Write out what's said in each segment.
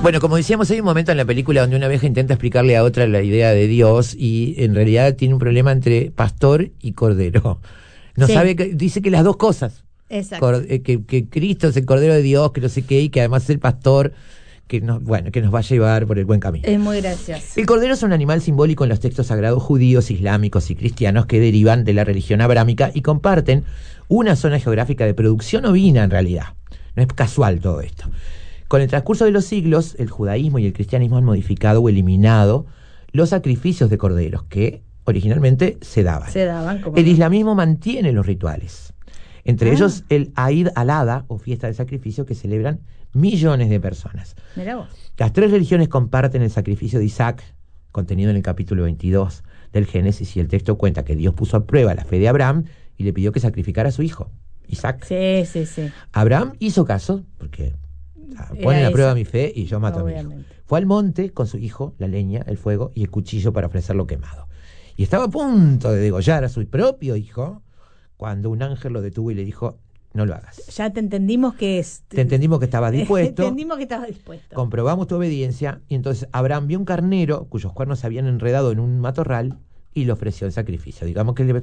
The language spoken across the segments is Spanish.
Bueno, como decíamos, hay un momento en la película donde una vieja intenta explicarle a otra la idea de Dios y en realidad tiene un problema entre pastor y cordero. No sabe dice que las dos cosas. Exacto. Que Cristo es el Cordero de Dios, que no sé qué, y que además es el pastor que nos va a llevar por el buen camino. Es muy gracioso. El cordero es un animal simbólico en los textos sagrados judíos, islámicos y cristianos que derivan de la religión abrámica y comparten una zona geográfica de producción ovina en realidad. No es casual todo esto. Con el transcurso de los siglos, el judaísmo y el cristianismo han modificado o eliminado los sacrificios de corderos que originalmente se daban. El islamismo mantiene los rituales. Entre ellos el Eid al-Adha, o fiesta de sacrificio, que celebran millones de personas. Mirá vos. Las tres religiones comparten el sacrificio de Isaac, contenido en el capítulo 22 del Génesis, y el texto cuenta que Dios puso a prueba la fe de Abraham y le pidió que sacrificara a su hijo, Isaac. Sí. Abraham hizo caso, porque ponen a prueba mi fe y yo mato a mi hijo. Fue al monte con su hijo, la leña, el fuego y el cuchillo para ofrecerlo quemado. Y estaba a punto de degollar a su propio hijo cuando un ángel lo detuvo y le dijo: no lo hagas. Ya te entendimos que Te entendimos que estabas dispuesto. Entendimos que estabas dispuesto. Comprobamos tu obediencia. Y entonces Abraham vio un carnero cuyos cuernos se habían enredado en un matorral y le ofreció el sacrificio. Digamos que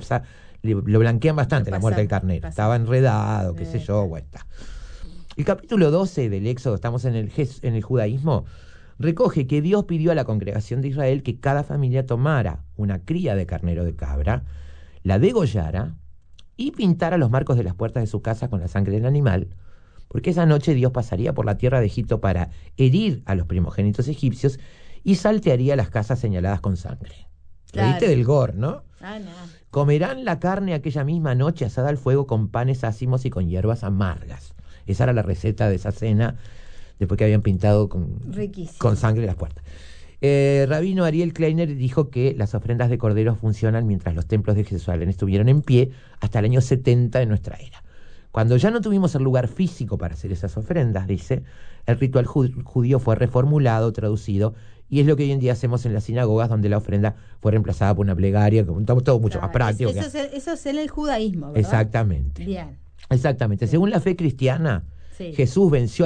lo blanquean bastante la muerte del carnero. Estaba enredado, qué sé yo, está. El capítulo 12 del Éxodo, estamos en el judaísmo, recoge que Dios pidió a la congregación de Israel que cada familia tomara una cría de carnero de cabra, la degollara y pintara los marcos de las puertas de su casa con la sangre del animal, porque esa noche Dios pasaría por la tierra de Egipto para herir a los primogénitos egipcios y saltearía las casas señaladas con sangre. Claro. ¿Leíste del Gore, no? No. Comerán la carne aquella misma noche asada al fuego con panes ácimos y con hierbas amargas. Esa era la receta de esa cena después que habían pintado con sangre las puertas. Rabino Ariel Kleiner dijo que las ofrendas de corderos funcionan mientras los templos de Jerusalén estuvieron en pie hasta el año 70 de nuestra era. Cuando ya no tuvimos el lugar físico para hacer esas ofrendas, dice, el ritual judío fue reformulado, traducido, y es lo que hoy en día hacemos en las sinagogas, donde la ofrenda fue reemplazada por una plegaria, todo mucho más práctico. Eso es en el judaísmo, ¿verdad? Exactamente. Bien. Exactamente. Según la fe cristiana, Jesús venció